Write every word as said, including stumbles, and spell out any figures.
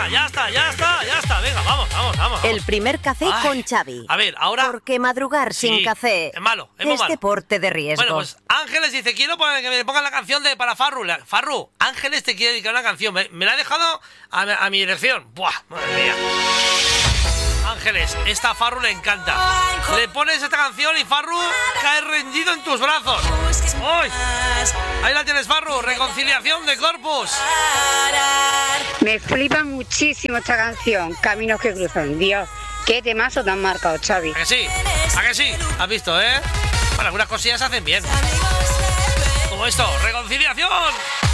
ya está, ya está, ya está. Venga, vamos, vamos, vamos. El primer café Ay, con Xavi. A ver, ahora... Porque madrugar Sí, sin café es malo, es muy malo. deporte de riesgo. Bueno, pues Ángeles dice, quiero poner- que me pongan la canción de para Farru. La- Farru, Ángeles te quiere dedicar una canción. Me, me la ha dejado a, mi- a mi dirección. Buah, madre mía. Ángeles, esta a Farru le encanta. Le pones esta canción y Farru cae rendido en tus brazos. ¡Uy! Ahí la tienes, Farru. Reconciliación de Corpus. Me flipa muchísimo esta canción, Caminos que cruzan. Dios, qué temazo tan marcado, Xavi. ¿A que sí? ¿A que sí? ¿Has visto, eh? Bueno, algunas cosillas se hacen bien. Como esto, reconciliación.